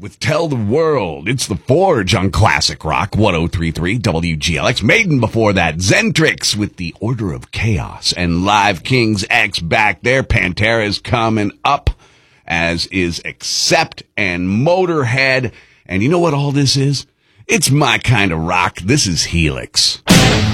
with Tell the World. It's The Forge on Classic Rock 103.3 WGLX. Maiden before that. Zentrix with The Order of Chaos. And Live Kings X back there. Pantera's coming up, as is Accept and Motorhead. And you know what all this is? It's my kind of rock. This is Helix.